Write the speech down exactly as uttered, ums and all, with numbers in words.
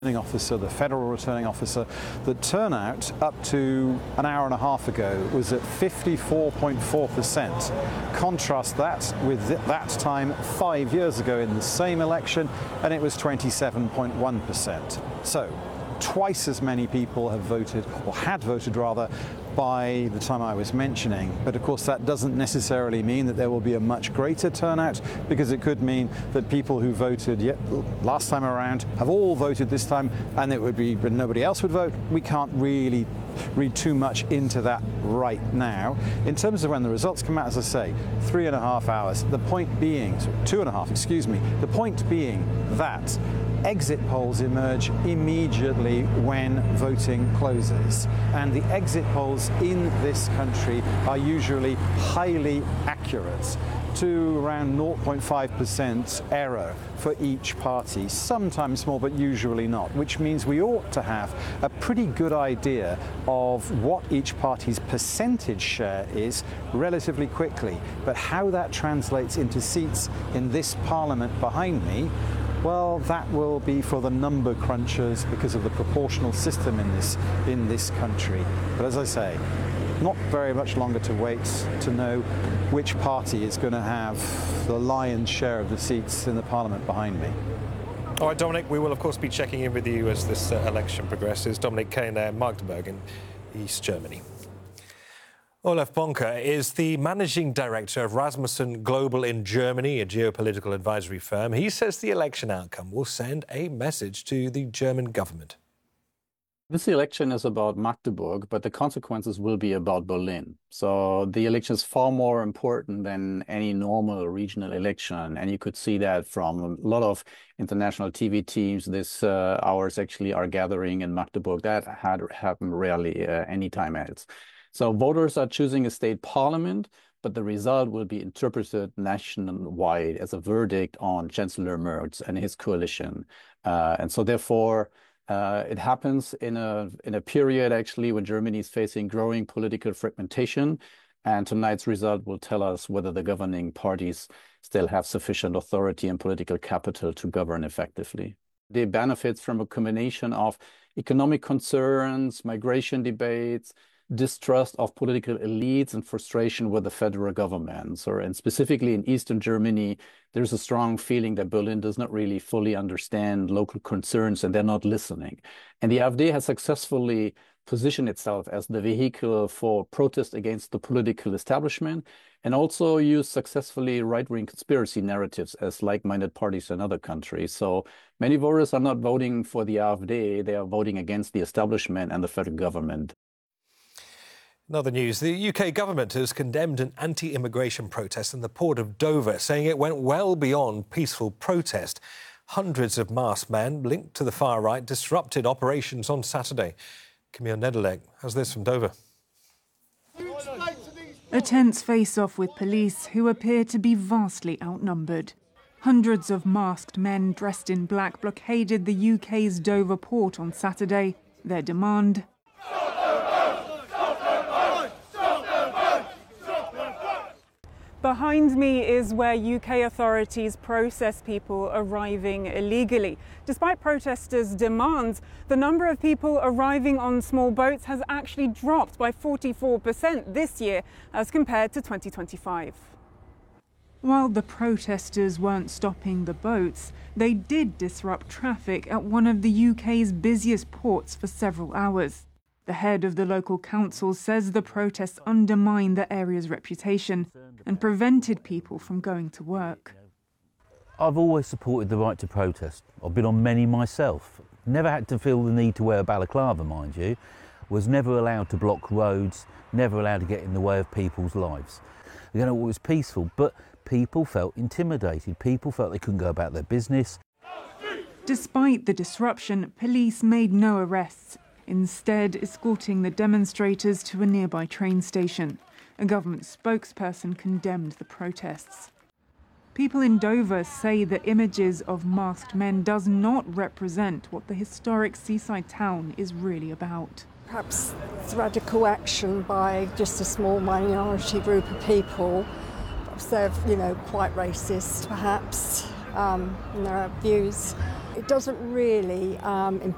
officer, the federal returning officer, the turnout up to an hour and a half ago was at fifty-four point four percent. Contrast that with that time five years ago in the same election, and it was twenty-seven point one percent. So twice as many people have voted, or had voted rather, by the time I was mentioning. But of course that doesn't necessarily mean that there will be a much greater turnout, because it could mean that people who voted yet last time around have all voted this time, and it would be but nobody else would vote. We can't really read too much into that right now. In terms of when the results come out, as I say, three and a half hours. The point being, so two and a half, excuse me, the point being that exit polls emerge immediately when voting closes. And the exit polls in this country are usually highly accurate, to around zero point five percent error for each party, sometimes small but usually not, which means we ought to have a pretty good idea of what each party's percentage share is relatively quickly. But how that translates into seats in this parliament behind me, well, that will be for the number crunchers because of the proportional system in this in this country. But as I say, not very much longer to wait to know which party is going to have the lion's share of the seats in the parliament behind me. All right, Dominic, we will of course be checking in with you as this uh, election progresses. Dominic Kane there, Magdeburg in East Germany. Olaf Bonke is the managing director of Rasmussen Global in Germany, a geopolitical advisory firm. He says the election outcome will send a message to the German government. This election is about Magdeburg, but the consequences will be about Berlin. So the election is far more important than any normal regional election. And you could see that from a lot of international T V teams this uh, hours actually are gathering in Magdeburg. That had happened rarely uh, any time else. So voters are choosing a state parliament, but the result will be interpreted nationwide as a verdict on Chancellor Merz and his coalition. Uh, and so therefore, Uh, it happens in a in a period actually when Germany is facing growing political fragmentation, and tonight's result will tell us whether the governing parties still have sufficient authority and political capital to govern effectively. They benefit from a combination of economic concerns, migration debates, distrust of political elites, and frustration with the federal government. So, and specifically in Eastern Germany, there's a strong feeling that Berlin does not really fully understand local concerns, and they're not listening. And the AfD has successfully positioned itself as the vehicle for protest against the political establishment, and also used successfully right-wing conspiracy narratives as like-minded parties in other countries. So many voters are not voting for the AfD, they are voting against the establishment and the federal government. In other news, the U K government has condemned an anti-immigration protest in the port of Dover, saying it went well beyond peaceful protest. Hundreds of masked men linked to the far right disrupted operations on Saturday. Camille Nedelec has this from Dover. A tense face-off with police who appear to be vastly outnumbered. Hundreds of masked men dressed in black blockaded the U K's Dover port on Saturday. Their demand: behind me is where U K authorities process people arriving illegally. Despite protesters' demands, the number of people arriving on small boats has actually dropped by forty-four percent this year as compared to twenty twenty-five. While the protesters weren't stopping the boats, they did disrupt traffic at one of the U K's busiest ports for several hours. The head of the local council says the protests undermined the area's reputation and prevented people from going to work. I've always supported the right to protest. I've been on many myself. Never had to feel the need to wear a balaclava, mind you. Was never allowed to block roads, never allowed to get in the way of people's lives. You know, it was peaceful, but people felt intimidated. People felt they couldn't go about their business. Despite the disruption, police made no arrests, instead escorting the demonstrators to a nearby train station. A government spokesperson condemned the protests. People in Dover say the images of masked men does not represent what the historic seaside town is really about. Perhaps it's radical action by just a small minority group of people. Perhaps they're, you know, quite racist, perhaps, um, in their views. It doesn't really um,